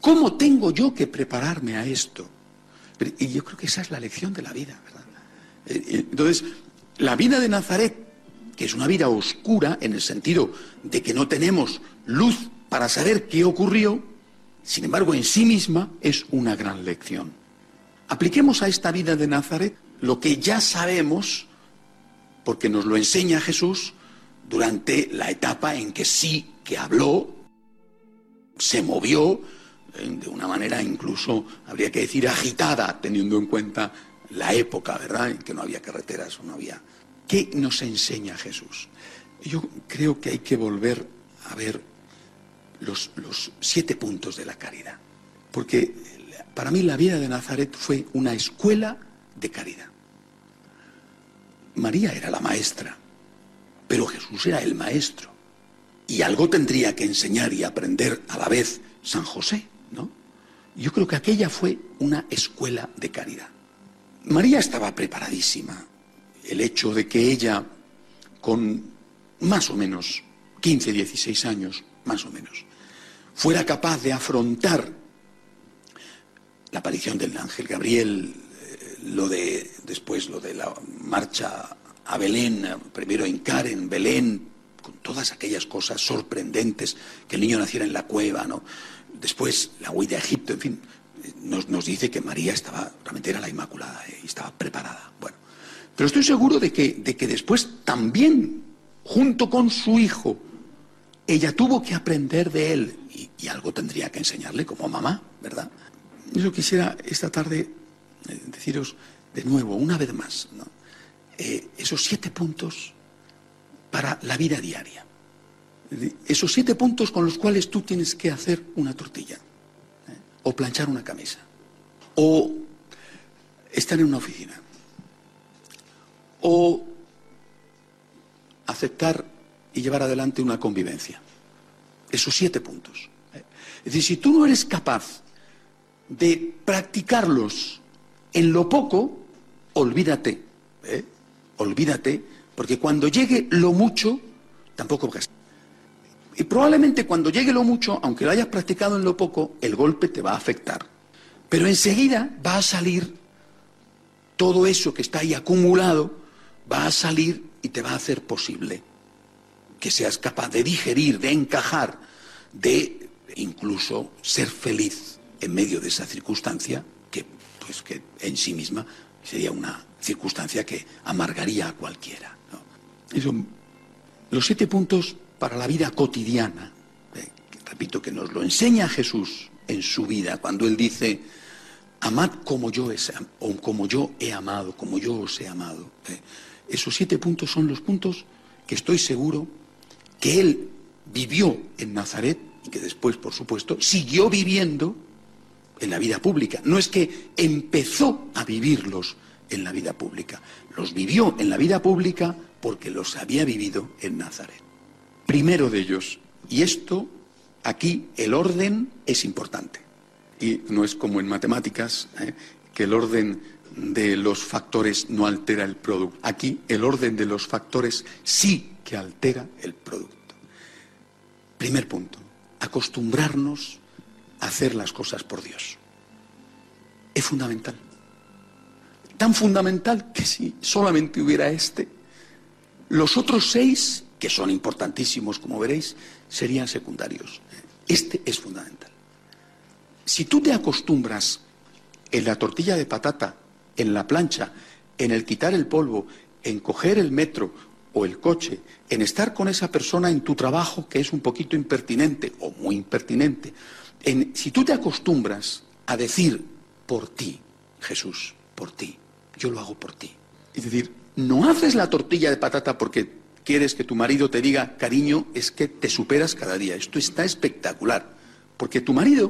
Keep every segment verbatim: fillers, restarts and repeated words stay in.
¿Cómo tengo yo que prepararme a esto? Y yo creo que esa es la lección de la vida, ¿verdad? Entonces, la vida de Nazaret, que es una vida oscura en el sentido de que no tenemos luz para saber qué ocurrió, sin embargo, en sí misma es una gran lección. Apliquemos a esta vida de Nazaret lo que ya sabemos, porque nos lo enseña Jesús durante la etapa en que sí que habló, se movió, de una manera incluso, habría que decir, agitada, teniendo en cuenta la época, ¿verdad?, en que no había carreteras o no había... ¿Qué nos enseña Jesús? Yo creo que hay que volver a ver los, los siete puntos de la caridad, porque para mí la vida de Nazaret fue una escuela de caridad. María era la maestra, pero Jesús era el maestro, y algo tendría que enseñar y aprender a la vez San José, ¿no? Yo creo que aquella fue una escuela de caridad. María estaba preparadísima. El hecho de que ella, con más o menos quince, dieciséis años, más o menos, fuera capaz de afrontar la aparición del ángel Gabriel, eh, lo de después lo de la marcha a Belén, primero en Karen, Belén, con todas aquellas cosas sorprendentes, que el niño naciera en la cueva, ¿no? Después la huida a Egipto, en fin, nos, nos dice que María estaba, realmente era la Inmaculada, eh, y estaba preparada. Bueno, pero estoy seguro de que, de que después también, junto con su hijo, ella tuvo que aprender de él, y, y algo tendría que enseñarle como mamá, ¿verdad? Yo quisiera esta tarde eh, deciros de nuevo, una vez más, ¿no? eh, esos siete puntos para la vida diaria. Esos siete puntos con los cuales tú tienes que hacer una tortilla, ¿eh? o planchar una camisa, o estar en una oficina, o aceptar y llevar adelante una convivencia. Esos siete puntos. ¿eh? Es decir, si tú no eres capaz de practicarlos en lo poco, olvídate, ¿eh? olvídate, porque cuando llegue lo mucho, tampoco vas. Y probablemente cuando llegue lo mucho, aunque lo hayas practicado en lo poco, el golpe te va a afectar. Pero enseguida va a salir todo eso que está ahí acumulado, va a salir y te va a hacer posible que seas capaz de digerir, de encajar, de incluso ser feliz en medio de esa circunstancia que, pues, que en sí misma sería una circunstancia que amargaría a cualquiera, ¿no? Eso, los siete puntos para la vida cotidiana, eh, que, repito, que nos lo enseña Jesús en su vida, cuando Él dice, amad como yo, he, o como yo he amado, como yo os he amado. Eh. Esos siete puntos son los puntos que estoy seguro que Él vivió en Nazaret y que después, por supuesto, siguió viviendo en la vida pública. No es que empezó a vivirlos en la vida pública, los vivió en la vida pública porque los había vivido en Nazaret. Primero de ellos, y esto, aquí el orden es importante, y no es como en matemáticas, ¿eh? que el orden de los factores no altera el producto. Aquí el orden de los factores sí que altera el producto. Primer punto, acostumbrarnos a hacer las cosas por Dios. Es fundamental. Tan fundamental que si solamente hubiera este, los otros seis, que son importantísimos, como veréis, serían secundarios. Este es fundamental. Si tú te acostumbras en la tortilla de patata, en la plancha, en el quitar el polvo, en coger el metro o el coche, en estar con esa persona en tu trabajo que es un poquito impertinente o muy impertinente, en, si tú te acostumbras a decir por ti, Jesús, por ti, yo lo hago por ti. Es decir, no haces la tortilla de patata porque quieres que tu marido te diga, cariño, es que te superas cada día. Esto está espectacular. Porque tu marido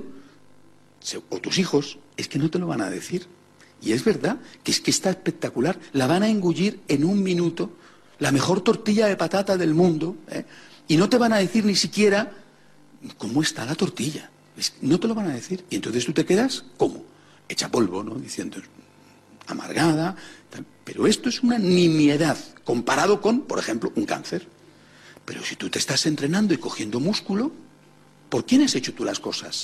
o tus hijos es que no te lo van a decir. Y es verdad que es que está espectacular. La van a engullir en un minuto, la mejor tortilla de patata del mundo, ¿eh? Y no te van a decir ni siquiera cómo está la tortilla. Es, no te lo van a decir. Y entonces tú te quedas, ¿cómo? Hecha polvo, ¿no? Diciendo, amargada, tal. Pero esto es una nimiedad comparado con, por ejemplo, un cáncer. Pero si tú te estás entrenando y cogiendo músculo, ¿por quién has hecho tú las cosas?